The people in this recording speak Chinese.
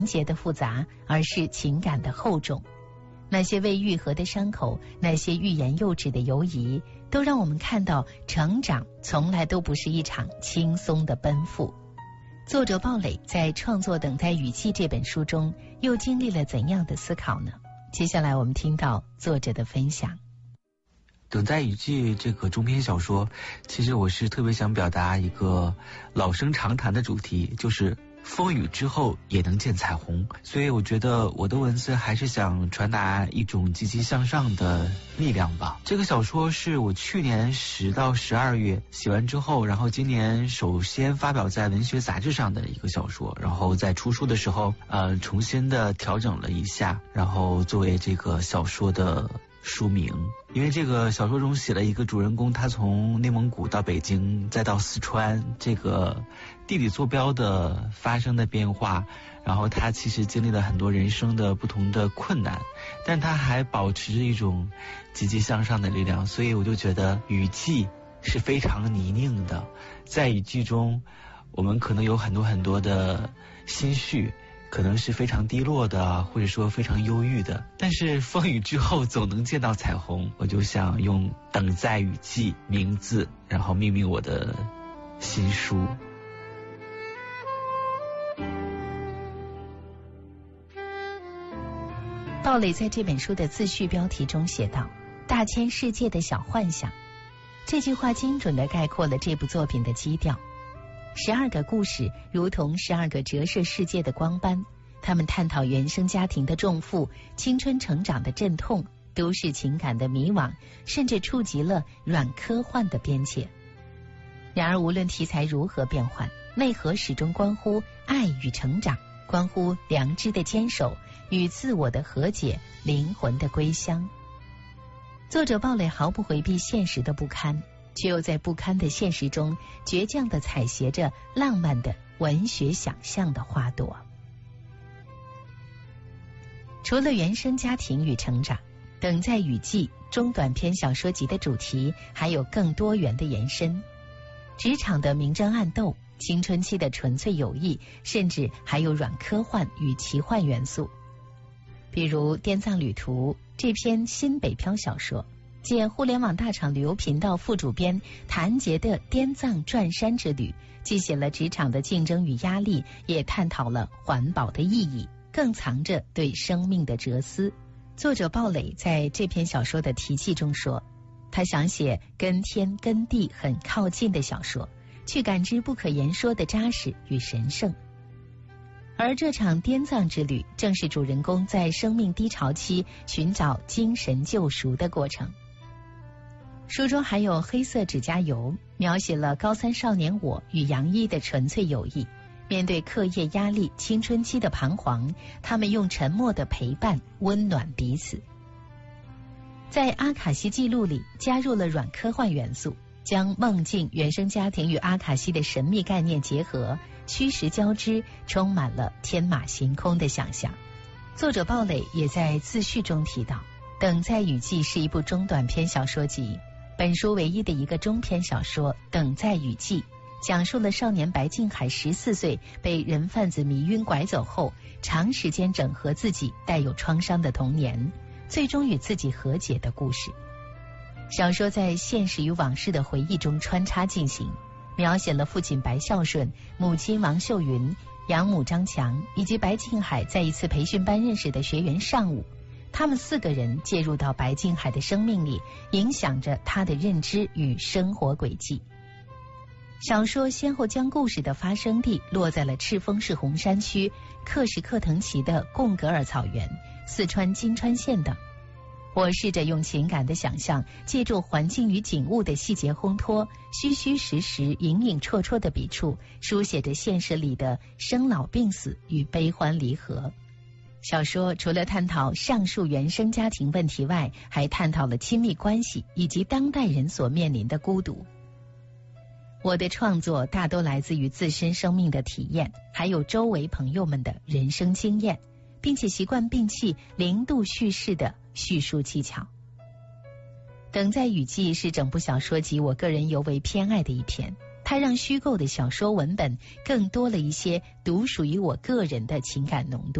节的复杂，而是情感的厚重。那些未愈合的伤口，那些欲言又止的犹疑，都让我们看到成长从来都不是一场轻松的奔赴。作者鲍蕾在创作《等待雨季》这本书中又经历了怎样的思考呢？接下来我们听到作者的分享。 等待雨季这个中篇小说，其实我是特别想表达一个老生常谈的主题，就是风雨之后也能见彩虹。所以我觉得我的文字还是想传达一种积极向上的力量吧。这个小说是我去年10到12月写完之后，然后今年首先发表在文学杂志上的一个小说，然后在出书的时候重新的调整了一下，然后作为这个小说的书名。因为这个小说中写了一个主人公，他从内蒙古到北京再到四川，这个地理坐标的发生的变化，然后他其实经历了很多人生的不同的困难，但他还保持着一种积极向上的力量。所以我就觉得雨季是非常泥泞的，在雨季中我们可能有很多的心绪，可能是非常低落的，或者说非常忧郁的，但是风雨之后总能见到彩虹。我就想用等待雨季名字，然后命名我的新书。 鲍蕾在这本书的自序标题中写道：大千世界的小幻想。这句话精准地概括了这部作品的基调。12个故事如同12个折射世界的光斑，他们探讨原生家庭的重负、青春成长的阵痛、都市情感的迷惘，甚至触及了软科幻的边界。然而无论题材如何变换，内核始终关乎爱与成长，关乎良知的坚守与自我的和解，灵魂的归乡。作者鲍蕾毫不回避现实的不堪，却又在不堪的现实中倔强地采撷着浪漫的文学想象的花朵。除了原生家庭与成长，等待雨季中短篇小说集的主题还有更多元的延伸，职场的明争暗斗，青春期的纯粹友谊，甚至还有软科幻与奇幻元素。比如《滇藏旅途》这篇新北漂小说，借互联网大厂旅游频道副主编谭杰的滇藏转山之旅，既写了职场的竞争与压力，也探讨了环保的意义，更藏着对生命的哲思。作者鲍蕾在这篇小说的题记中说，他想写跟天跟地很靠近的小说，去感知不可言说的扎实与神圣。而这场滇藏之旅正是主人公在生命低潮期寻找精神救赎的过程。书中还有黑色指甲油，描写了高三少年我与杨一的纯粹友谊。面对课业压力、青春期的彷徨，他们用沉默的陪伴温暖彼此。在阿卡西记录里加入了软科幻元素，将梦境、原生家庭与阿卡西的神秘概念结合，虚实交织，充满了天马行空的想象。作者鲍蕾也在自序中提到，等待雨季是一部中短篇小说集，本书唯一的一个中篇小说《等待雨季》讲述了少年白敬海14岁被人贩子迷晕拐走后，长时间整合自己带有创伤的童年，最终与自己和解的故事。小说在现实与往事的回忆中穿插进行，描写了父亲白孝顺、母亲王秀云、养母张强以及白敬海在一次培训班认识的学员尚武，他们4个人介入到白敬海的生命里，影响着他的认知与生活轨迹。小说先后将故事的发生地落在了赤峰市红山区、克什克腾旗的贡格尔草原、四川金川县等。我试着用情感的想象，借助环境与景物的细节烘托，虚虚实实、隐隐绰绰的笔触，书写着现实里的生老病死与悲欢离合。小说除了探讨上述原生家庭问题外，还探讨了亲密关系以及当代人所面临的孤独。我的创作大多来自于自身生命的体验，还有周围朋友们的人生经验，并且习惯摒弃零度叙事的叙述技巧。等待雨季是整部小说集我个人尤为偏爱的一篇，它它让虚构的小说文本更多了一些独属于我个人的情感浓度。